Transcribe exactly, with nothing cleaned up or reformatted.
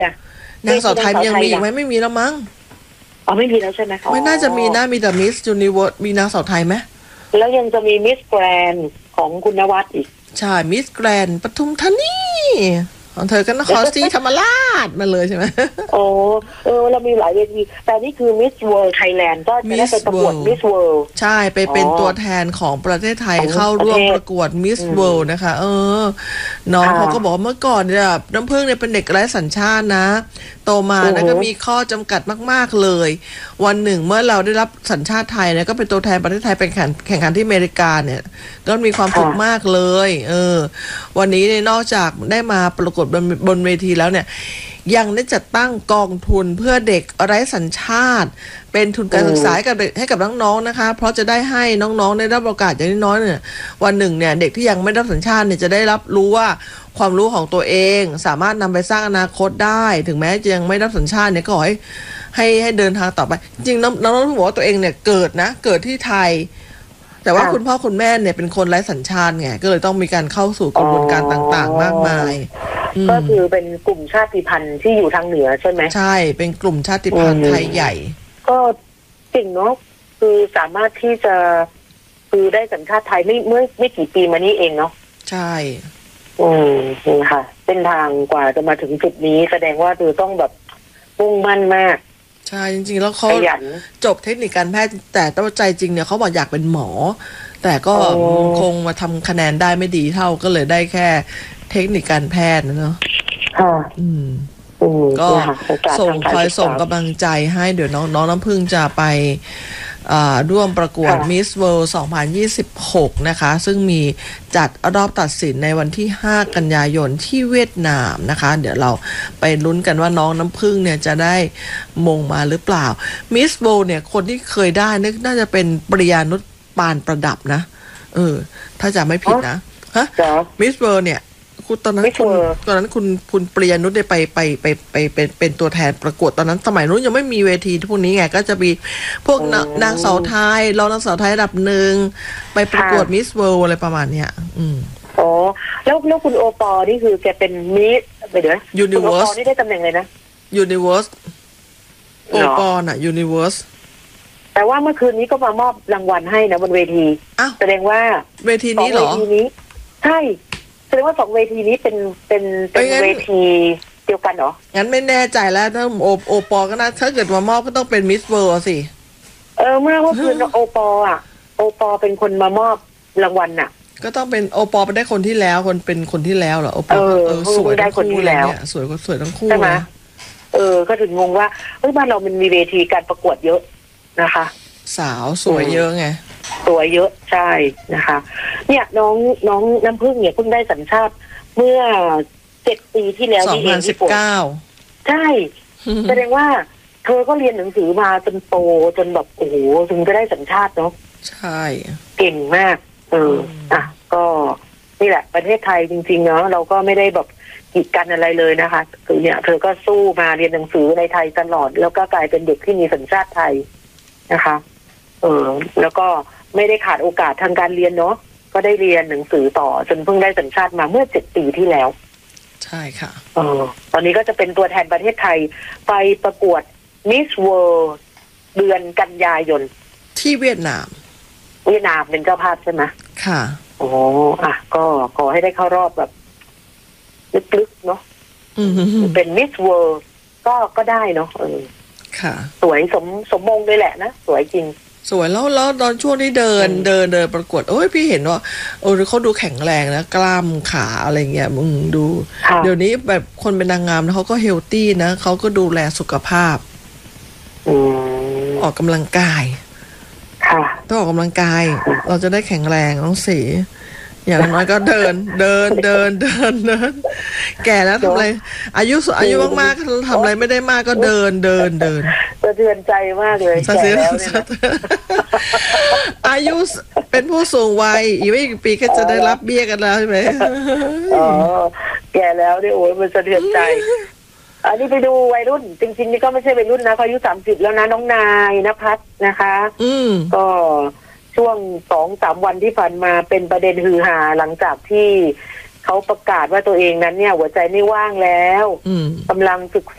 นางสาวไทยยังมีอีกไหมไม่มีแล้วมั้งอ๋อไม่มีแล้วใช่ไหมไม่น่าจะมีนะมีแต่มิสยูนิเวิร์สมีนางสาวไทยไหมแล้วยังจะมีมิสแกรนของคุณนวัดอีกใช่มิสแกรนปทุมธานีของเธอก็นครศรีธรรมราชมาเลยใช่ไหมโอ้เออเรามีหลายเวทีแต่นี่คือมิสเวิลด์ไทยแลนด์ก็จะได้ไปประกวดมิสเวิลด์ใช่ไปเป็นตัวแทนของประเทศไทยเข้าร่วมประกวดมิสเวิลด์นะคะเออน้องเขาก็บอกเมื่อก่อนเนี่ยน้ำพึ่งเนี่ยเป็นเด็กไร้สัญชาตินะโตมาแล้วก็มีข้อจำกัดมากๆเลยวันหนึ่งเมื่อเราได้รับสัญชาติไทยเนี่ยก็เป็นตัวแทนประเทศไทยไปแข่งแข่งขันที่อเมริกาเนี่ยก็มีความสุขมากเลยเออวันนี้เนี่ยนอกจากได้มาประกวดบนบนเวทีแล้วเนี่ยยังได้จัดตั้งกองทุนเพื่อเด็กไร้สัญชาติเป็นทุนการศึกษาให้กับให้กับน้องๆนะคะเพราะจะได้ให้น้องๆได้รับโอกาสอย่างน้อยๆเนี่ยวันหนึ่งเนี่ยเด็กที่ยังไม่ได้รับสัญชาติเนี่ยจะได้รับรู้ว่าความรู้ของตัวเองสามารถนำไปสร้างอนาคตได้ถึงแม้จะยังไม่ได้รับสัญชาติเนี่ยก็ขอให้ให้ให้เดินทางต่อไปจริงๆน้องๆบอกว่าตัวเองเนี่ยเกิดนะเกิดที่ไทยแต่ว่าคุณพ่อคุณแม่เนี่ยเป็นคนไร้สัญชาติไงก็เลยต้องมีการเข้าสู่กระบวนการต่างๆมากมายก็คือเป็นกลุ่มชาติพันธุ์ที่อยู่ทางเหนือใช่ไหมใช่เป็นกลุ่มชาติพันธุ์ไทยใหญ่ก็จริงเนาะคือสามารถที่จะคือได้สัญชาติไทยไม่เมื่อไม่กี่ปีมานี้เองเนาะใช่อืมนี่ค่ะเส้นทางกว่าจะมาถึงจุดนี้แสดงว่าเธอต้องแบบมุ่งมั่นมากใช่จริงๆแล้วเขาจบเทคนิคการแพทย์แต่ตั้งใจจริงเนี่ยเขาบอกอยากเป็นหมอแต่ก็คงมาทำคะแนนได้ไม่ดีเท่าก็เลยได้แค่เทคนิคการแพทย์นะเนาะค่ะอืมก็ส่งคอยส่งกำลังใจให้เดี๋ยวน้องน้องน้ำพึ่งจะไปร่วมประกวด Miss World สองพันยี่สิบหกนะคะซึ่งมีจัดรอบตัดสินในวันที่ห้ากันยายนที่เวียดนามนะคะเดี๋ยวเราไปลุ้นกันว่าน้องน้ำพึ่งเนี่ยจะได้มงมาหรือเปล่า Miss World เนี่ยคนที่เคยได้นึกน่าจะเป็นปริยานุชปานประดับนะเออถ้าจะไม่ผิดนะฮะ Miss World เนี่ยตอนนั้นคุณตอนนั้นคุณคุณปริยานุชได้ไปไปไปไปเป็นเป็นตัวแทนประกวดตอนนั้นสมัยนู้นยังไม่มีเวทีพวกนี้ไงก็จะมีพวกนางสาวไทยรองนางสาวไทยระดับหนึ่งไปประกวดมิสเวิลด์อะไรประมาณเนี้ยอืมอ๋อแล้วแล้วคุณโอปอนี่คือแกเป็นมิสไปเดี๋ยวยูนิเวิร์สนี่ได้ตำแหน่งเลยนะยูนิเวิร์สโอปอน่ะยูนิเวิร์สแต่ว่าเมื่อคืนนี้ก็มามอบรางวัลให้นะบนเวทีแสดงว่าเวทีนี้เหรอเวทีนี้ใช่แสดงว่าสองเวทีนี้เป็นเป็นเป็นเวทีเดียวกันเหรองั้นไม่แน่ใจแล้วถ้าโอโอปอก็น่าถ้าเกิดมามอบก็ต้องเป็นมิสเวิลด์สิเออเมื่อว่าคือโอปออ่ะโอปอเป็นคนมามอบรางวัลน่ะก็ต้องเป็นโอปอไปได้คนที่แล้วคนเป็นคนที่แล้วเหรอโอปอเออสวยได้คนที่แล้วสวยก็สวยทั้งคู่ใช่ไหมเออก็ถึงงงว่าเฮ้ยบ้านเรามันมีเวทีการประกวดเยอะนะคะสาวสวยเยอะไงสวยเยอะใช่นะคะเนี่ยน้องน้องน้ำพึ่งเนี่ยเพิ่งได้สัญชาติเมื่อเจ็ดปีที่แล้วนี่เองที่เก้าใช่แสดงว่าเธอก็เรียนหนังสือมาจนโตจนแบบโอ้โหถึงจะได้สัญชาติเนาะใช่เก่งมากเอออ่ะก็นี่แหละประเทศไทยจริงๆเนาะเราก็ไม่ได้แบบกีดกันอะไรเลยนะคะคือเนี่ยเธอก็สู้มาเรียนหนังสือในไทยตลอดแล้วก็กลายเป็นเด็กที่มีสัญชาติไทยนะคะเออแล้วก็ไม่ได้ขาดโอกาสทางการเรียนเนาะก็ได้เรียนหนังสือต่อจนเพิ่งได้สัญชาติมาเมื่อเจ็ดปีที่แล้วใช่ค่ะเออตอนนี้ก็จะเป็นตัวแทนประเทศไทยไปประกวด Miss World เดือนกันยายนที่เวียดนามเวียดนามเป็นเจ้าภาพใช่ไหมค่ะโอ้อ่ะก็ขอให้ได้เข้ารอบแบบลึกๆเนาะเป็น Miss World ก็ก็ได้เนาะเออค่ะสวยสมสมมงเลยแหละนะสวยจริงสวยแล้วแล้วตอนช่วงที่เดินเดินเดินประกวดโอ้ยพี่เห็นว่าโอ้เขาดูแข็งแรงนะกล้ามขาอะไรเงี้ยมึงดูเดี๋ยวนี้แบบคนเป็นนางงามเขาก็เฮลตี้นะเขาก็ดูแลสุขภาพออกกำลังกายต้องออกกำลังกายเราจะได้แข็งแรงต้องสีอย่างน้อยก็เดินเดินเดินเดินเดินแก่แล้วทำอะไรอายุอายุมากๆทำอะไรไม่ได้มากก็เดินเดินเดินสะเทือนใจมากเลยแก่แล้วเนี่ยอายุเป็นผู้สูงวัยอีกไม่กี่ปีก็จะได้รับเบี้ยกันแล้วใช่ไหมอ๋อแก่แล้วเนี่ยโอ้ยมันสะเทือนใจอันนี้ไปดูวัยรุ่นจริงๆนี่ก็ไม่ใช่วัยรุ่นนะเขาอายุสามสิบแล้วนะน้องนายณภัทรนะคะก็ช่วงสองสามวันที่ผ่านมาเป็นประเด็นฮือฮาหลังจากที่เขาประกาศว่าตัวเองนั้นเนี่ยหัวใจไม่ว่างแล้วกำลังศึกษา